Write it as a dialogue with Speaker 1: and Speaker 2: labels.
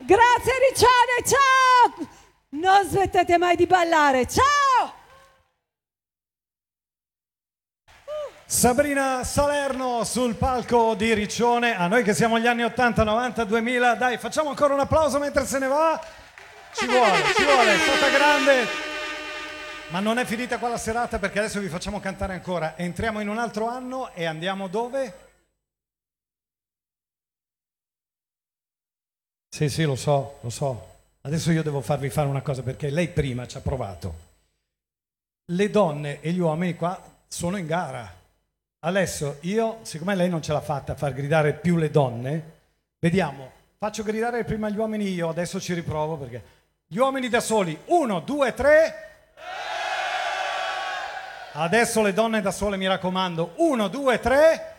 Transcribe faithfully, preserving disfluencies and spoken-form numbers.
Speaker 1: Grazie Riccione, ciao! Non smettete mai di ballare, ciao!
Speaker 2: Sabrina Salerno sul palco di Riccione, a noi che siamo gli anni ottanta, novanta, duemila, dai, facciamo ancora un applauso mentre se ne va. Ci vuole, ci vuole, è stata grande. Ma non è finita qua la serata, perché adesso vi facciamo cantare ancora. Entriamo in un altro anno e andiamo dove? Sì, sì, lo so, lo so. Adesso io devo farvi fare una cosa, perché lei prima ci ha provato. Le donne e gli uomini qua sono in gara. Adesso io, siccome lei non ce l'ha fatta a far gridare più le donne, vediamo, faccio gridare prima gli uomini io, adesso ci riprovo perché... Gli uomini da soli, uno, due, tre... Adesso le donne da sole, mi raccomando, uno, due, tre...